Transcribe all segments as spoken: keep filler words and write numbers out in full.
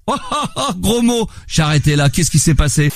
Oh, oh, oh, gros mot. J'ai arrêté là. Qu'est-ce qui s'est passé?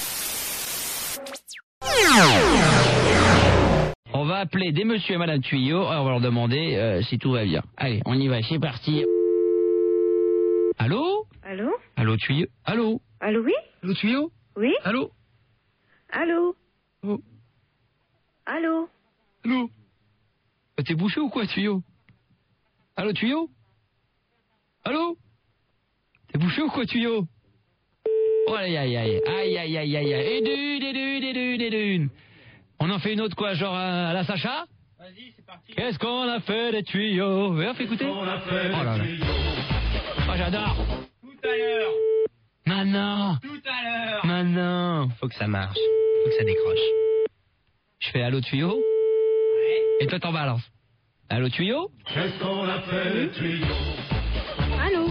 On va appeler des monsieur et madame Tuyau, on va leur demander euh, si tout va bien. Allez, on y va, c'est parti. Allô? Allô? Allô Tuyau? Allô? Allô, oui? Allô Tuyau? Oui? Allô? Allô? Oh. Allô? Allô? Euh, T'es bouché ou quoi, Tuyau? Allô, Tuyau? Allô? T'es bouché ou quoi, Tuyau? Oh aïe aïe aïe, aïe aïe aïe aïe aïe, et d'une, et d'une, et d'une, et d'une. On en fait une autre quoi, genre à la Sacha? Vas-y, c'est parti. Qu'est-ce qu'on a fait des tuyaux? Ouais, fais écouter. On a fait Oh là là. Oh, j'adore. Tout à l'heure. Maintenant. Tout à l'heure. Maintenant. Faut que ça marche. Faut que ça décroche. Je fais allô tuyau. Ouais. Et toi t'en balances. Allô tuyau. Qu'est-ce qu'on a fait des tuyaux? Allô?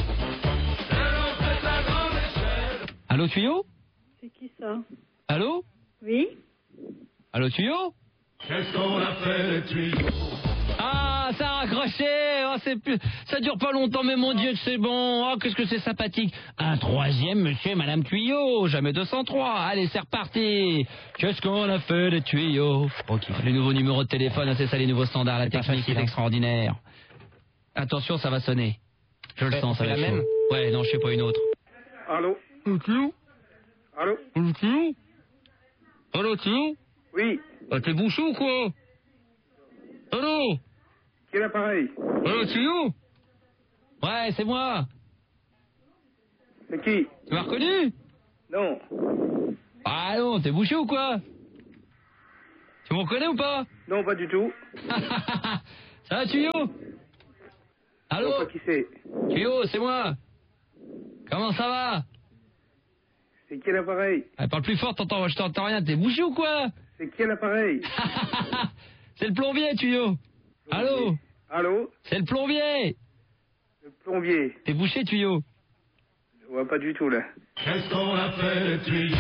Allô tuyau. C'est qui ça? Allô. Oui? Allô tuyau. Qu'est-ce qu'on a fait des tuyaux? Ah, ça a raccroché. Oh, c'est plus... Ça dure pas longtemps, mais mon Dieu, que c'est bon. Oh, qu'est-ce que c'est sympathique. Un troisième, monsieur et madame Tuyau. Jamais deux cent trois. Allez, c'est reparti. Qu'est-ce qu'on a fait des tuyaux? Ok, les nouveaux numéros de téléphone, hein, c'est ça les nouveaux standards. La technique est extraordinaire. Attention, ça va sonner. Je le sens, ça va être chaud. Ouais, non, je sais pas une autre. Allô? Allô Tuyau. Allô? Allô Tuyau. Allô Tuyau. Oui. Ah, t'es bouché ou quoi? Allô? Quel appareil? Allô Tuyau. Ouais, c'est moi. C'est qui? Tu m'as reconnu? Non. Ah non, t'es bouché ou quoi? Tu me reconnais ou pas? Non, pas du tout. Ça va Tuyau? Allô? Non, pas qui c'est. Tuyau, c'est moi. Comment ça va? C'est quel appareil? Ah, parle plus fort, t'entends, je t'entends rien, t'es bouché ou quoi? C'est quel appareil? C'est le plombier, Tuyau. Allô? Allô? C'est le plombier. Le plombier. T'es bouché, Tuyau. Je vois pas du tout, là. Qu'est-ce qu'on a fait des tuyaux?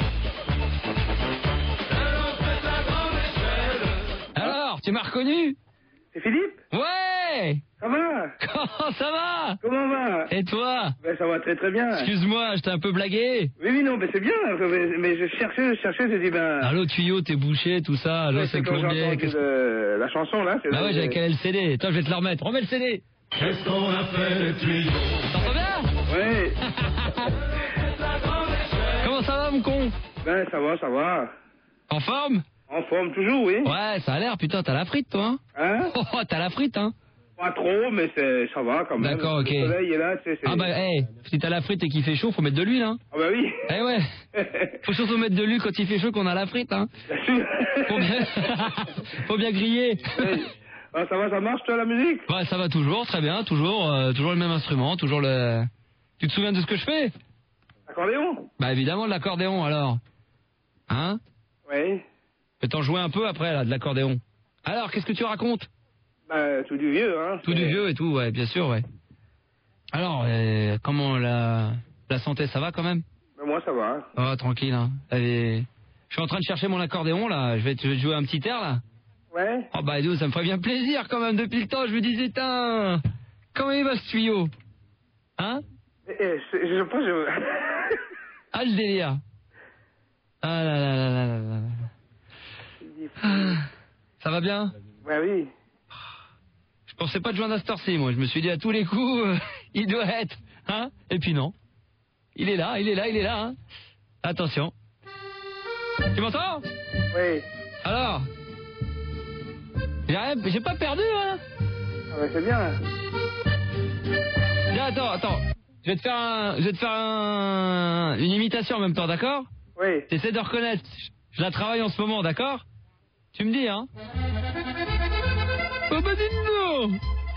Alors, tu m'as reconnu? C'est Philippe? Ouais. Ça va? Comment ça va? Comment va? Et toi? Ben, ça va très très bien. Excuse-moi, je t'ai un peu blagué. Oui, oui, non, mais c'est bien. Mais, mais je cherchais, je cherchais, j'ai dit, ben... Allô, Tuyau, t'es bouché, tout ça. Allô, ouais, c'est le quand j'ai plombier. entendu qu'est-ce- le- la chanson, là. c'est Bah là, ouais, j'avais calé le C D. Toi, je vais te le remettre. Remets le C D. Qu'est-ce qu'on a fait des tuyaux? T'entends bien? Ouais. Comment ça va, mon con? Ben, ça va, ça va. En forme? En forme toujours, oui. Ouais, ça a l'air, putain, t'as la frite, toi, hein? Hein? Oh, oh, t'as la frite, hein? Pas trop, mais c'est, ça va quand même. D'accord, ok. Le soleil est là, tu sais, c'est... Ah bah, hey, si t'as la frite et qu'il fait chaud, faut mettre de l'huile, hein? Ah bah oui. Eh ouais, faut surtout mettre de l'huile quand il fait chaud qu'on a la frite, hein? Bien sûr. Faut bien, faut bien griller. Oui. Ah, ça va, ça marche, toi, la musique? Ouais, ça va toujours, très bien, toujours, euh, toujours le même instrument, toujours le... Tu te souviens de ce que je fais? Accordéon? Bah évidemment, de l'accordéon, alors. Hein? Oui. Je vais t'en jouer un peu après, là, de l'accordéon. Alors, qu'est-ce que tu racontes? Bah, tout du vieux, hein. Tout du vieux et tout, ouais, bien sûr, ouais. Alors, euh, comment la, la santé, ça va quand même? Bah, moi, ça va. Oh, tranquille, hein. Allez. Je suis en train de chercher mon accordéon, là. Je vais te je vais te jouer un petit air, là. Ouais. Oh, bah, nous, ça me ferait bien plaisir, quand même, depuis le temps. Je me disais, tiens, comment il va, ce tuyau? Hein? Eh, eh, je, je sais pas, je... Ah, le délire. Ah là là là là là là. Ah, ça va bien? Bah oui. Je pensais pas de joindre à cette heure-ci, moi. Je me suis dit, à tous les coups, euh, il doit être, hein? Et puis non. Il est là, il est là, il est là, hein? Attention. Tu m'entends? Oui. Alors? J'ai rien, j'ai pas perdu, hein? Ah bah c'est bien. Viens, attends, attends. Je vais te faire un, je vais te faire un, une imitation en même temps, d'accord? Oui. T'essaies de reconnaître. Je la travaille en ce moment, d'accord? Tu me dis, hein? Oh bah dis donc!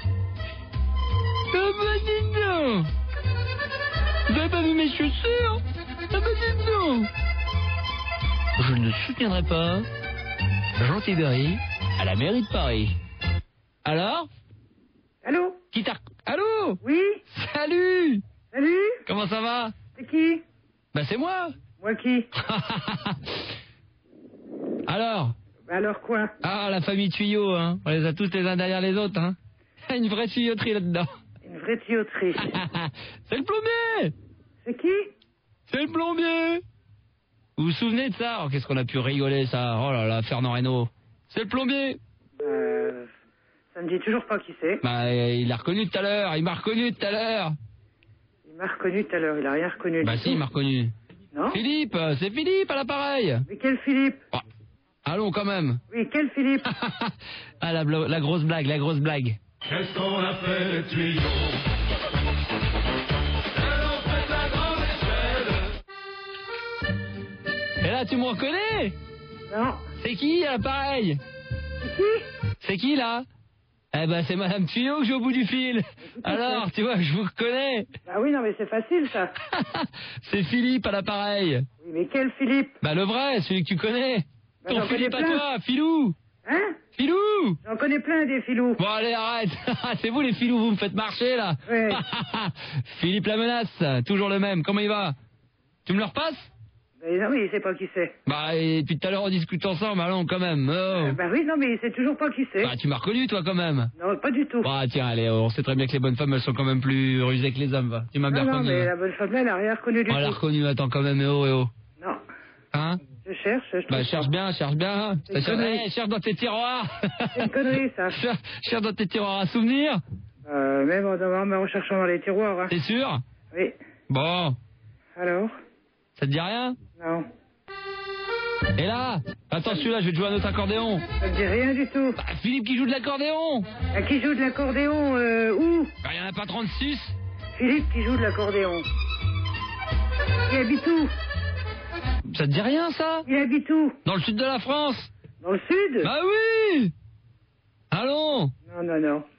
Oh bah dis donc! Vous avez pas vu mes chaussures? Oh bah dis donc! Je ne soutiendrai pas Jean Tibéry à la mairie de Paris. Alors? Allô? Qui t'a... Allô? Oui? Salut! Salut? Comment ça va? C'est qui? Bah c'est moi! Moi qui? Alors? Bah alors quoi? Ah, la famille tuyau, hein. On les a tous les uns derrière les autres, hein. Une vraie tuyauterie là-dedans. Une vraie tuyauterie. C'est le plombier! C'est qui? C'est le plombier. Vous vous souvenez de ça? Oh, qu'est-ce qu'on a pu rigoler, ça. Oh là là, Fernand Reynaud. C'est le plombier. Euh, ça me dit toujours pas qui c'est. Bah, il l'a reconnu tout à l'heure. Il m'a reconnu tout à l'heure. Il m'a reconnu tout à l'heure, il a rien reconnu. Bah du si, tout. il m'a reconnu. Non? Philippe, c'est Philippe à l'appareil. Mais quel Philippe? Oh, allons quand même. Oui, quel Philippe? Ah, la, bla- la grosse blague, la grosse blague. Qu'est-ce qu'on a fait les tuyaux? Elle en fait la grande échelle. Et là, tu me reconnais? Non. C'est qui à l'appareil? C'est qui? C'est qui là? Eh ben c'est Madame Tuyau que j'ai au bout du fil. Alors, tu vois, je vous reconnais. Bah oui, non, mais c'est facile, ça. C'est Philippe à l'appareil. Oui, mais quel Philippe? Bah le vrai, celui que tu connais. Bah, Ton j'en connais Philippe à plein. toi, Filou. Hein? Filou. J'en connais plein, des filous. Bon allez, arrête. C'est vous les filous, vous me faites marcher là. Ouais. Philippe la menace, toujours le même. Comment il va? Tu me le repasses? Mais non, mais il sait pas qui c'est. Bah et puis tout à l'heure on discute ensemble, allons quand même. Oh. Euh, bah oui, non, mais il sait toujours pas qui c'est. Bah tu m'as reconnu toi quand même. Non, pas du tout. Bah tiens, allez, on sait très bien que les bonnes femmes elles sont quand même plus rusées que les hommes, va. Tu m'as bien non, non, reconnu. mais va. la bonne femme, là, elle a rien reconnu du On l'a tout. reconnu, attends quand même, eh oh, eh oh. Non. Hein? Je cherche, je trouve Bah pas. cherche bien, cherche bien. C'est une Cherche, connerie. eh, cherche dans tes tiroirs. C'est une connerie, ça. cherche, cherche dans tes tiroirs à souvenirs. Euh, même en, en, en cherchant dans les tiroirs, hein. T'es sûr? Oui. Bon, Alors? ça te dit rien? Non. Et là, attends celui-là, je vais te jouer un autre accordéon. Ça me dit rien du tout. Bah, Philippe qui joue de l'accordéon. À qui joue de l'accordéon, euh, où? Bah y en a pas trente-six. Philippe qui joue de l'accordéon. Il habite où? Ça te dit rien ça? Il habite où? Dans le sud de la France. Dans le sud? Bah oui. Allons. Non, non, non.